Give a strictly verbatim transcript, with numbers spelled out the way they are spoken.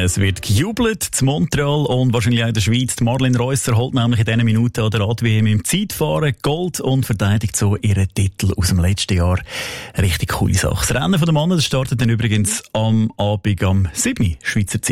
Es wird gejubelt zu Montreal und wahrscheinlich auch in der Schweiz. Die Marlene Reusser holt nämlich in diesen Minuten an der Rad-W M im Zeitfahren Gold und verteidigt so ihren Titel aus dem letzten Jahr. Richtig coole Sache. Das Rennen der Männer startet dann übrigens am Abend am sieben Uhr Schweizer Zeit.